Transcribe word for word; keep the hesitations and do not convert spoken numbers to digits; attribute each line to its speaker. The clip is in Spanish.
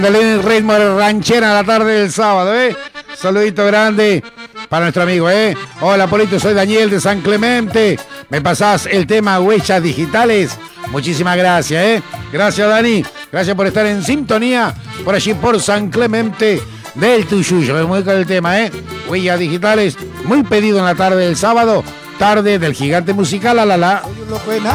Speaker 1: El ritmo de ranchera a la tarde del sábado, ¿eh? Saludito grande para nuestro amigo, ¿eh? Hola, Polito, soy Daniel de San Clemente. ¿Me pasás el tema huellas digitales? Muchísimas gracias, ¿eh? Gracias, Dani. Gracias por estar en sintonía por allí por San Clemente del Tuyuyo. Me muevo con el tema, ¿eh? Huellas digitales, muy pedido en la tarde del sábado, tarde del gigante musical, a la la.